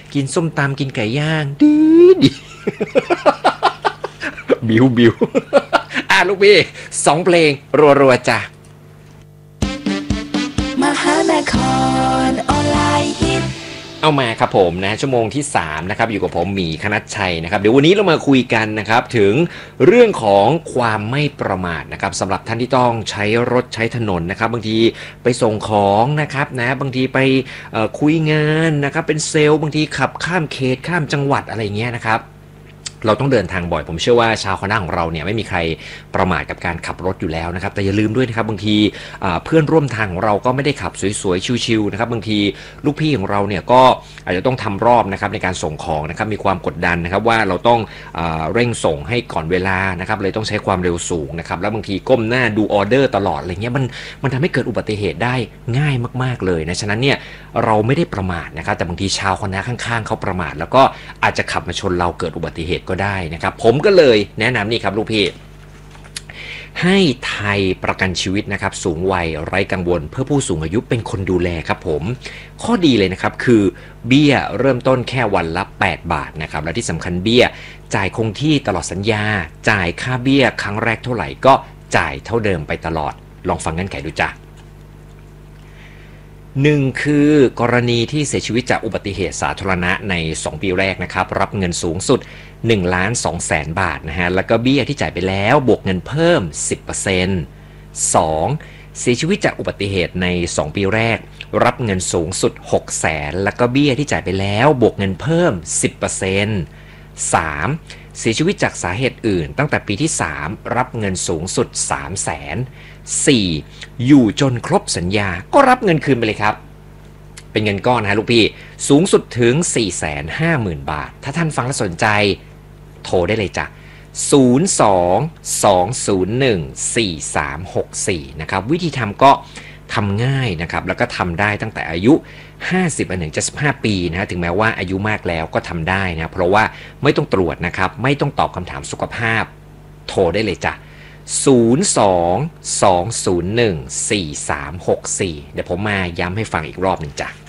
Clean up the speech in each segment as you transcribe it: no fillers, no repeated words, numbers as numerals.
กินส้มตำกินไก่ย่างดีดีบิวลูกพี่2 เพลงรัวๆจ้ะมหานครออนไลน์ฮิตเอามาครับผมนะชั่วโมงที่3นะครับอยู่กับผมหมีคณัชชัยนะครับเดี๋ยววันนี้เรามาคุยกันนะครับถึงเรื่องของความไม่ประมาทนะครับสำหรับท่านที่ต้องใช้รถใช้ถนนนะครับบางทีไปส่งของนะครับนะบางทีไปคุยงานนะครับเป็นเซลล์บางทีขับข้ามเขตข้ามจังหวัดอะไรเงี้ยนะครับเราต้องเดินทางบ่อยผมเชื่อว่าชาวคณะของเราเนี่ยไม่มีใครประมาทกับการขับรถอยู่แล้วนะครับแต่อย่าลืมด้วยนะครับบางทีเพื่อนร่วมทางของเราก็ไม่ได้ขับสวยๆชิวๆนะครับบางทีลูกพี่ของเราเนี่ยก็อาจจะต้องทำรอบนะครับในการส่งของนะครับมีความกดดันนะครับว่าเราต้องเร่งส่งให้ก่อนเวลานะครับเลยต้องใช้ความเร็วสูงนะครับแล้วบางทีก้มหน้าดูออเดอร์ตลอดอะไรเงี้ยมันทำให้เกิดอุบัติเหตุได้ง่ายมากๆเลยนะฉะนั้นเนี่ยเราไม่ได้ประมาทนะครับแต่บางทีชาวคณะข้างๆเขาประมาทแล้วก็อาจจะขับมาชนเราเกิดอุบัติเหตุก็ได้นะครับผมก็เลยแนะนำนี่ครับลูกพี่ให้ไทยประกันชีวิตนะครับสูงวัยไร้กังวลเพื่อผู้สูงอายุเป็นคนดูแลครับผมข้อดีเลยนะครับคือเบี้ยเริ่มต้นแค่วันละ8 บาทนะครับและที่สำคัญเบี้ยจ่ายคงที่ตลอดสัญญาจ่ายค่าเบี้ยครั้งแรกเท่าไหร่ก็จ่ายเท่าเดิมไปตลอดลองฟังเงื่อนไขดูจ้ะ1คือกรณีที่เสียชีวิตจากอุบัติเหตุสาธารณะใน2 ปีแรกนะครับรับเงินสูงสุด1,200,000 บาทนะฮะแล้วก็เบี้ยที่จ่ายไปแล้วบวกเงินเพิ่ม 10% 2เสียชีวิตจากอุบัติเหตุใน2 ปีแรกรับเงินสูงสุด600,000แล้วก็เบี้ยที่จ่ายไปแล้วบวกเงินเพิ่ม 10% 3เสียชีวิตจากสาเหตุอื่นตั้งแต่ปีที่3รับเงินสูงสุด300,000 4อยู่จนครบสัญญาก็รับเงินคืนไปเลยครับเป็นเงินก้อนนะลูกพี่สูงสุดถึง 450,000 บาทถ้าท่านฟังแล้วสนใจโทรได้เลยจ้ะ02-201-4364นะครับวิธีทำก็ทำง่ายนะครับแล้วก็ทำได้ตั้งแต่อายุ50 ถึง 75 ปีนะถึงแม้ว่าอายุมากแล้วก็ทำได้นะเพราะว่าไม่ต้องตรวจนะครับไม่ต้องตอบคำถามสุขภาพโทรได้เลยจ้ะ02-201-4364เดี๋ยวผมมาย้ำให้ฟังอีกรอบหนึ่งจ้ะ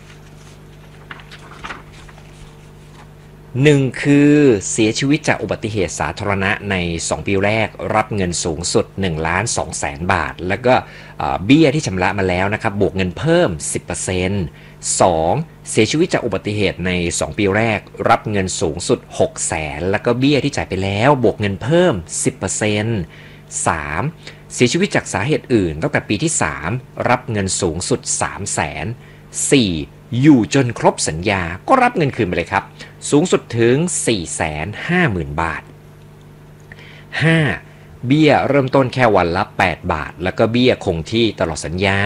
1คือเสียชีวิตจากอุบัติเหตุสาธารณะใน2 ปีแรกรับเงินสูงสุด1,200,000 บาทแล้วก็เบี้ยที่ชำระมาแล้วนะครับบวกเงินเพิ่ม 10% 2เสียชีวิตจากอุบัติเหตุใน2 ปีแรกรับเงินสูงสุด600,000แล้วก็เบี้ยที่จ่ายไปแล้วบวกเงินเพิ่ม 10% 3เสียชีวิตจากสาเหตุอื่นตั้งแต่ปีที่3รับเงินสูงสุด300,000 4อยู่จนครบสัญญาก็รับเงินคืนไปเลยครับสูงสุดถึง 450,000 บาท 5. เบี้ยเริ่มต้นแค่วันละ8 บาทแล้วก็เบี้ยคงที่ตลอดสัญญา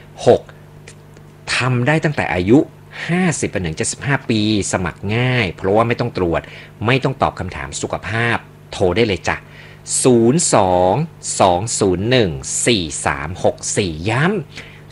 6. ทำได้ตั้งแต่อายุ50 ถึง 75 ปีสมัครง่ายเพราะว่าไม่ต้องตรวจไม่ต้องตอบคำถามสุขภาพโทรได้เลยจ้ะ02-201-4364 ย้ำ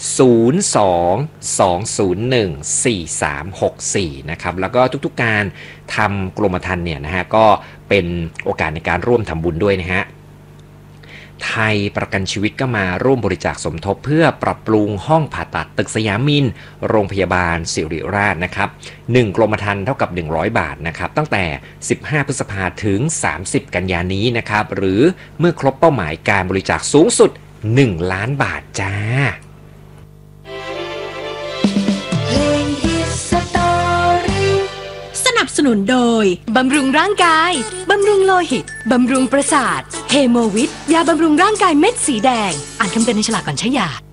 02-201-4364 นะครับแล้วก็ทุกๆการทำกรมธรรม์เนี่ยนะฮะก็เป็นโอกาสในการร่วมทำบุญด้วยนะฮะไทยประกันชีวิตก็มาร่วมบริจาคสมทบเพื่อปรับปรุงห้องผ่าตัดตึกสยามินโรงพยาบาลศิริราชนะครับ1กรมธรรม์เท่ากับ100 บาทนะครับตั้งแต่15 พฤษภาถึง30 กันยายนนี้นะครับหรือเมื่อครบเป้าหมายการบริจาคสูงสุด1 ล้านบาทจ้าสนับสนุนโดยบำรุงร่างกายบำรุงโลหิตบำรุงประสาทเฮโมวิทยาบำรุงร่างกายเม็ดสีแดงอ่านคำเตือนในฉลากก่อนใช้ยา